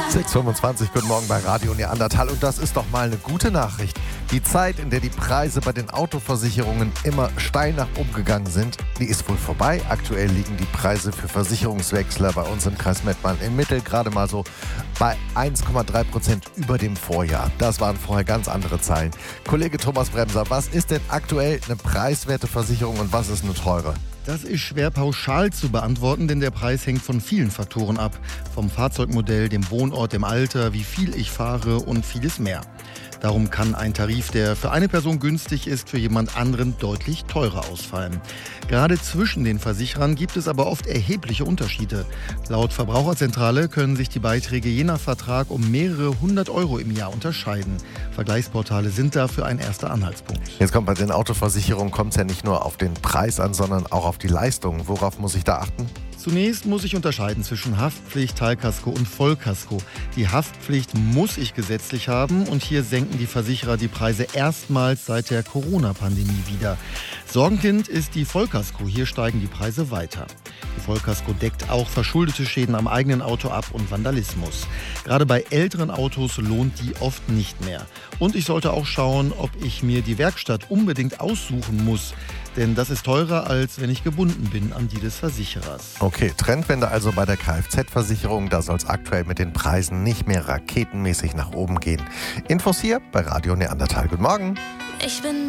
6:25, guten Morgen bei Radio Neandertal. Und das ist doch mal eine gute Nachricht. Die Zeit, in der die Preise bei den Autoversicherungen immer steil nach oben gegangen sind, die ist wohl vorbei. Aktuell liegen die Preise für Versicherungswechsler bei uns im Kreis Mettmann im Mittel gerade mal so bei 1,3% über dem Vorjahr. Das waren vorher ganz andere Zahlen. Kollege Thomas Bremser, was ist denn aktuell eine preiswerte Versicherung und was ist eine teure? Das ist schwer pauschal zu beantworten, denn der Preis hängt von vielen Faktoren ab. Vom Fahrzeugmodell, dem Wohnort, dem Alter, wie viel ich fahre und vieles mehr. Darum kann ein Tarif, der für eine Person günstig ist, für jemand anderen deutlich teurer ausfallen. Gerade zwischen den Versicherern gibt es aber oft erhebliche Unterschiede. Laut Verbraucherzentrale können sich die Beiträge je nach Vertrag um mehrere 100 € im Jahr unterscheiden. Vergleichsportale sind dafür ein erster Anhaltspunkt. Jetzt kommt bei den Autoversicherungen kommt es ja nicht nur auf den Preis an, sondern auch auf die Leistung. Worauf muss ich da achten? Zunächst muss ich unterscheiden zwischen Haftpflicht, Teilkasko und Vollkasko. Die Haftpflicht muss ich gesetzlich haben und hier senken die Versicherer die Preise erstmals seit der Corona-Pandemie wieder. Sorgenkind ist die Vollkasko, hier steigen die Preise weiter. Die Vollkasko deckt auch verschuldete Schäden am eigenen Auto ab und Vandalismus. Gerade bei älteren Autos lohnt die oft nicht mehr. Und ich sollte auch schauen, ob ich mir die Werkstatt unbedingt aussuchen muss. Denn das ist teurer, als wenn ich gebunden bin an die des Versicherers. Okay, Trendwende also bei der Kfz-Versicherung. Da soll es aktuell mit den Preisen nicht mehr raketenmäßig nach oben gehen. Infos hier bei Radio Neandertal. Guten Morgen. Ich bin